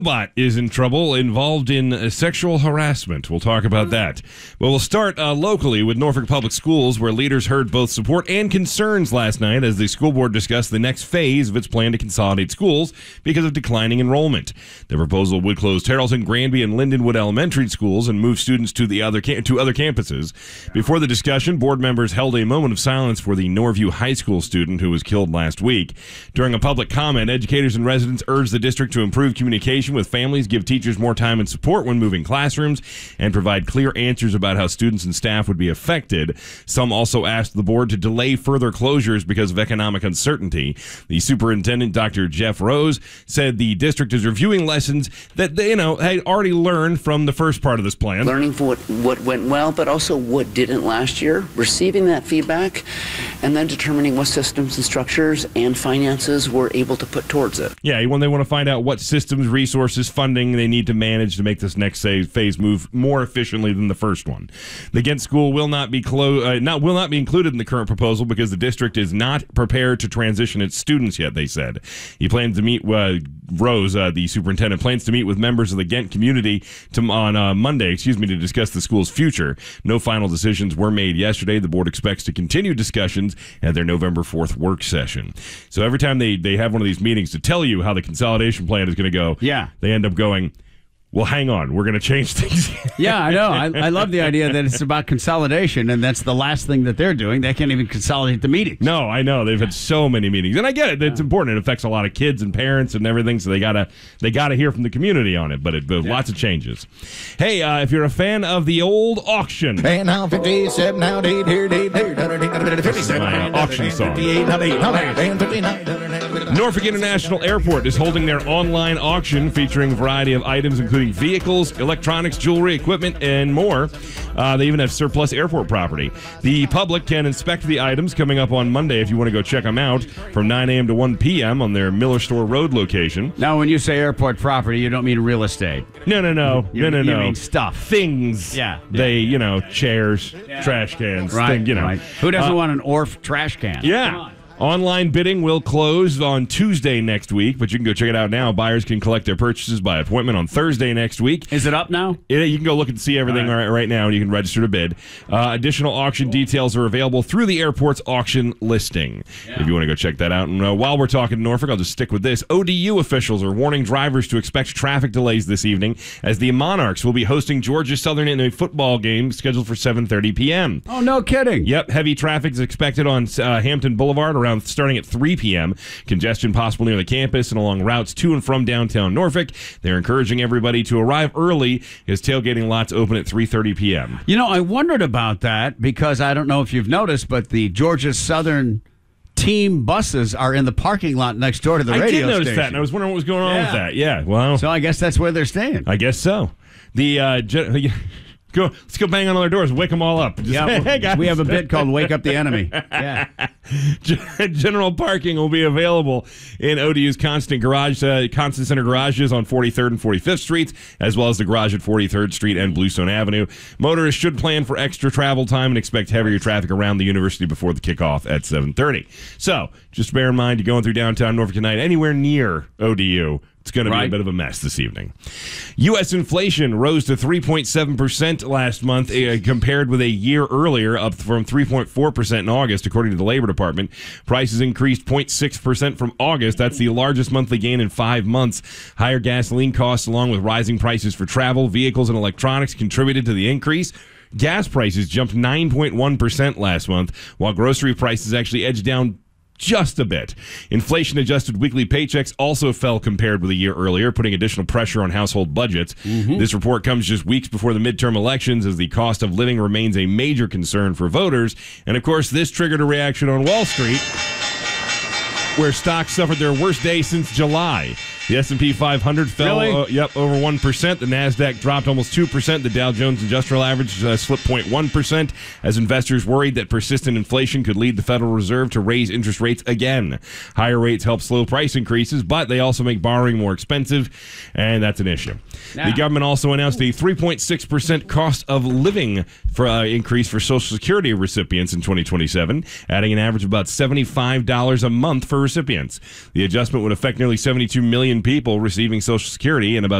Bot is in trouble, involved in sexual harassment. We'll talk about that. But we'll start locally with Norfolk Public Schools, where leaders heard both support and concerns last night as the school board discussed the next phase of its plan to consolidate schools because of declining enrollment. The proposal would close Tarleton, Granby, and Lindenwood elementary schools and move students to the other campuses. Before the discussion, board members held a moment of silence for the Norview High School student who was killed last week. During a public comment, educators and residents urged the district to improve communication with families, give teachers more time and support when moving classrooms, and provide clear answers about how students and staff would be affected. Some also asked the board to delay further closures because of economic uncertainty. The superintendent, Dr. Jeff Rose, said the district is reviewing lessons that they, had already learned from the first part of this plan. Learning from what went well, but also what didn't last year, receiving that feedback, and then determining what systems and structures and finances we're able to put towards it. Yeah, when they want to find out what systems, resources, funding they need to manage to make this next phase move more efficiently than the first one. The Ghent school will not be included in the current proposal because the district is not prepared to transition its students yet, they said. He plans to meet Rose, the superintendent, plans to meet with members of the Ghent community on Monday, to discuss the school's future. No final decisions were made yesterday. The board expects to continue discussions at their November 4th work session. So every time they have one of these meetings to tell you how the consolidation plan is going to go, they end up going, well, hang on, we're going to change things. Yeah, I know. I love the idea that it's about consolidation, and that's the last thing that they're doing. They can't even consolidate the meetings. No, I know. They've had so many meetings. And I get it. It's important. It affects a lot of kids and parents and everything, so they gotta hear from the community on it. But lots of changes. Hey, if you're a fan of the old auction. And now 57, now 8, here, 8, here, this is my auction song. 58, now 8, now 8, and 59. Norfolk International Airport is holding their online auction featuring a variety of items, including vehicles, electronics, jewelry, equipment, and more. They even have surplus airport property. The public can inspect the items coming up on Monday if you want to go check them out from 9 a.m. to 1 p.m. on their Miller Store Road location. Now, when you say airport property, you don't mean real estate. No. You mean stuff. Things. Yeah. They, chairs, trash cans. Right. Thing, Right. Who doesn't want an Orff trash can? Yeah. Online bidding will close on Tuesday next week, but you can go check it out now. Buyers can collect their purchases by appointment on Thursday next week. Is it up now? You can go look and see everything right now, and you can register to bid. Additional auction details are available through the airport's auction listing. If you want to go check that out. And while we're talking Norfolk, I'll just stick with this. ODU officials are warning drivers to expect traffic delays this evening as the Monarchs will be hosting Georgia Southern in a football game scheduled for 7:30 p.m. Oh, no kidding. Yep, heavy traffic is expected on Hampton Boulevard starting at 3 p.m. Congestion possible near the campus and along routes to and from downtown Norfolk. They're encouraging everybody to arrive early as tailgating lots open at 3:30 p.m. I wondered about that because I don't know if you've noticed, but the Georgia Southern team buses are in the parking lot next door to the radio station. I did notice that, and I was wondering what was going on with that. Yeah, well. So I guess that's where they're staying. I guess so. Let's go bang on their doors, wake them all up. Hey, guys. We have a bit called Wake Up the Enemy. Yeah. General parking will be available in ODU's Constant Center garages on 43rd and 45th Streets, as well as the garage at 43rd Street and Bluestone Avenue. Motorists should plan for extra travel time and expect heavier traffic around the university before the kickoff at 7:30. So, just bear in mind, you're going through downtown Norfolk tonight, anywhere near ODU, it's going to be a bit of a mess this evening. U.S. inflation rose to 3.7% last month compared with a year earlier, up from 3.4% in August, according to the Labor Department. Prices increased 0.6% from August. That's the largest monthly gain in 5 months. Higher gasoline costs, along with rising prices for travel, vehicles, and electronics, contributed to the increase. Gas prices jumped 9.1% last month, while grocery prices actually edged down just a bit. Inflation-adjusted weekly paychecks also fell compared with a year earlier, putting additional pressure on household budgets. This report comes just weeks before the midterm elections as the cost of living remains a major concern for voters. And, of course, this triggered a reaction on Wall Street, where stocks suffered their worst day since July. The S&P 500 fell over 1%. The NASDAQ dropped almost 2%. The Dow Jones Industrial Average slipped 0.1% as investors worried that persistent inflation could lead the Federal Reserve to raise interest rates again. Higher rates help slow price increases, but they also make borrowing more expensive, and that's an issue. The government also announced a 3.6% cost of living increase for Social Security recipients in 2027, adding an average of about $75 a month for recipients. The adjustment would affect nearly 72 million million people receiving Social Security and about